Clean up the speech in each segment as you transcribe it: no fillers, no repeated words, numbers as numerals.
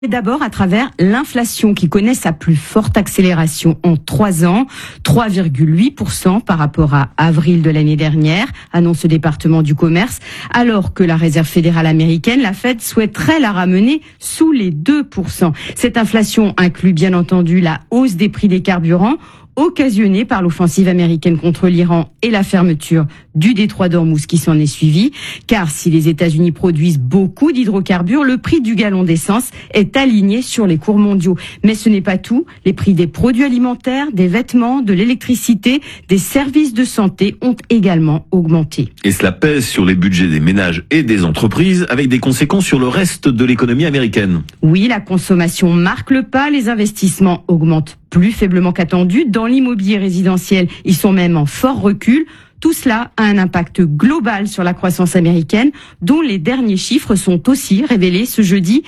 Et d'abord à travers l'inflation qui connaît sa plus forte accélération en 3 ans, 3,8% par rapport à avril de l'année dernière, annonce le département du commerce, alors que la Réserve fédérale américaine, la Fed, souhaiterait la ramener sous les 2%. Cette inflation inclut bien entendu la hausse des prix des carburants, occasionnée par l'offensive américaine contre l'Iran et la fermeture du détroit d'Ormuz qui s'en est suivi. Car si les États-Unis produisent beaucoup d'hydrocarbures, le prix du gallon d'essence est aligné sur les cours mondiaux. Mais ce n'est pas tout. Les prix des produits alimentaires, des vêtements, de l'électricité, des services de santé ont également augmenté. Et cela pèse sur les budgets des ménages et des entreprises avec des conséquences sur le reste de l'économie américaine. Oui, la consommation marque le pas. Les investissements augmentent plus faiblement qu'attendu. Dans l'immobilier résidentiel, ils sont même en fort recul. Tout cela a un impact global sur la croissance américaine, dont les derniers chiffres sont aussi révélés ce jeudi,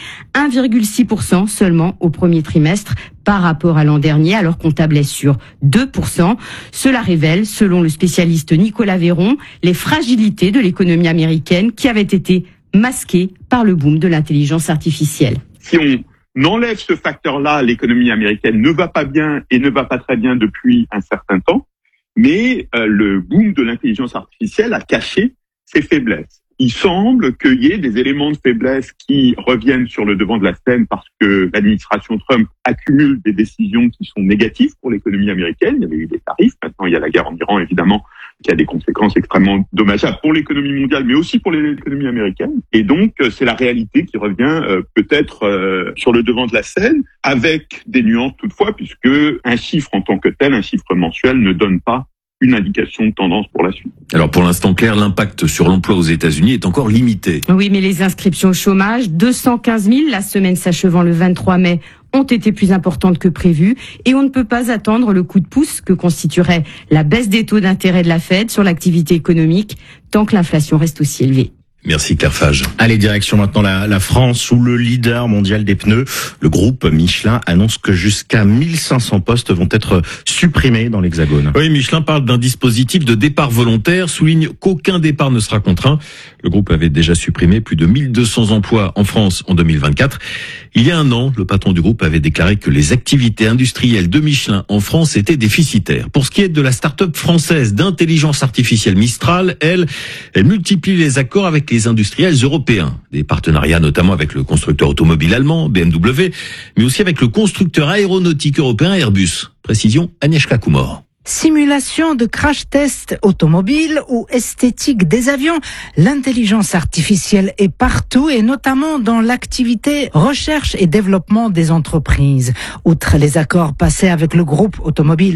1,6% seulement au premier trimestre par rapport à l'an dernier, alors qu'on tablait sur 2%. Cela révèle, selon le spécialiste Nicolas Véron, les fragilités de l'économie américaine qui avaient été masquées par le boom de l'intelligence artificielle. Si on enlève ce facteur-là, l'économie américaine ne va pas bien et ne va pas très bien depuis un certain temps. Mais le boom de l'intelligence artificielle a caché ses faiblesses. Il semble qu'il y ait des éléments de faiblesse qui reviennent sur le devant de la scène parce que l'administration Trump accumule des décisions qui sont négatives pour l'économie américaine. Il y avait eu des tarifs, maintenant il y a la guerre en Iran évidemment, qui a des conséquences extrêmement dommageables pour l'économie mondiale, mais aussi pour l'économie américaine. Et donc c'est la réalité qui revient peut-être sur le devant de la scène, avec des nuances toutefois, puisque un chiffre en tant que tel, un chiffre mensuel, ne donne pas une indication de tendance pour la suite. Alors pour l'instant, Claire, l'impact sur l'emploi aux États-Unis est encore limité. Oui, mais les inscriptions au chômage, 215 000, la semaine s'achevant le 23 mai, ont été plus importantes que prévu et on ne peut pas attendre le coup de pouce que constituerait la baisse des taux d'intérêt de la Fed sur l'activité économique tant que l'inflation reste aussi élevée. Merci Claire Fage. Allez, direction maintenant la France, où le leader mondial des pneus, le groupe Michelin, annonce que jusqu'à 1500 postes vont être supprimés dans l'Hexagone. Oui, Michelin parle d'un dispositif de départ volontaire, souligne qu'aucun départ ne sera contraint. Le groupe avait déjà supprimé plus de 1200 emplois en France en 2024. Il y a un an, le patron du groupe avait déclaré que les activités industrielles de Michelin en France étaient déficitaires. Pour ce qui est de la start-up française d'intelligence artificielle Mistral, elle multiplie les accords avec les industriels européens. Des partenariats notamment avec le constructeur automobile allemand, BMW, mais aussi avec le constructeur aéronautique européen Airbus. Précision, Agnieszka Kumor. Simulation de crash test automobile ou esthétique des avions, l'intelligence artificielle est partout et notamment dans l'activité recherche et développement des entreprises. Outre les accords passés avec le groupe automobile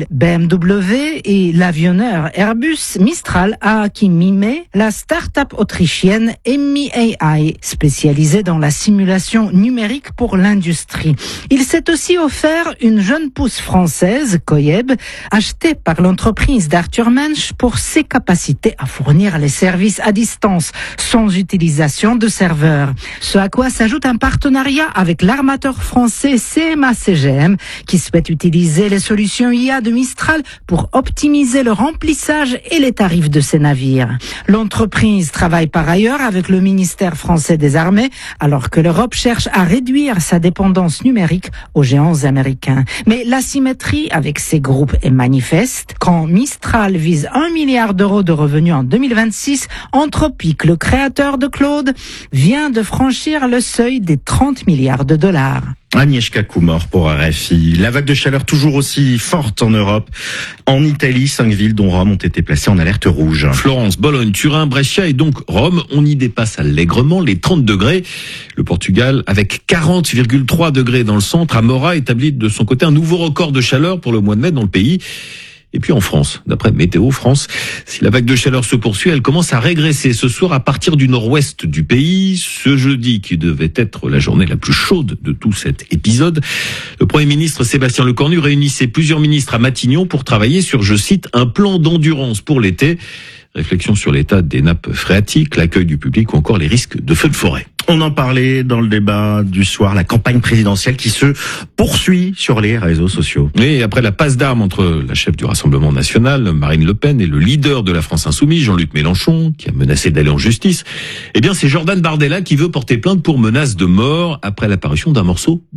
BMW et l'avionneur Airbus, Mistral a acquis mi-mai la start-up autrichienne Emmi AI, spécialisée dans la simulation numérique pour l'industrie. Il s'est aussi offert une jeune pousse française, Coyeb, achetée par l'entreprise d'Arthur Mensch pour ses capacités à fournir les services à distance sans utilisation de serveurs. Ce à quoi s'ajoute un partenariat avec l'armateur français CMA-CGM qui souhaite utiliser les solutions IA de Mistral pour optimiser le remplissage et les tarifs de ses navires. L'entreprise travaille par ailleurs avec le ministère français des Armées alors que l'Europe cherche à réduire sa dépendance numérique aux géants américains. Mais l'asymétrie avec ces groupes est manifeste. Quand Mistral vise 1 milliard d'euros de revenus en 2026, Anthropic, le créateur de Claude, vient de franchir le seuil des 30 milliards de dollars. Agnieszka Kumor pour RFI. La vague de chaleur toujours aussi forte en Europe. En Italie, 5 villes dont Rome ont été placées en alerte rouge. Florence, Bologne, Turin, Brescia et donc Rome. On y dépasse allègrement les 30 degrés. Le Portugal, avec 40,3 degrés dans le centre, Amora établit de son côté un nouveau record de chaleur pour le mois de mai dans le pays. Et puis en France, d'après Météo France, si la vague de chaleur se poursuit, elle commence à régresser ce soir à partir du nord-ouest du pays. Ce jeudi, qui devait être la journée la plus chaude de tout cet épisode, le Premier ministre Sébastien Lecornu réunissait plusieurs ministres à Matignon pour travailler sur, je cite, un plan d'endurance pour l'été. Réflexion sur l'état des nappes phréatiques, l'accueil du public ou encore les risques de feux de forêt. On en parlait dans le débat du soir, la campagne présidentielle qui se poursuit sur les réseaux sociaux. Et après la passe d'armes entre la chef du Rassemblement national, Marine Le Pen, et le leader de la France insoumise, Jean-Luc Mélenchon, qui a menacé d'aller en justice, eh bien c'est Jordan Bardella qui veut porter plainte pour menace de mort après l'apparition d'un morceau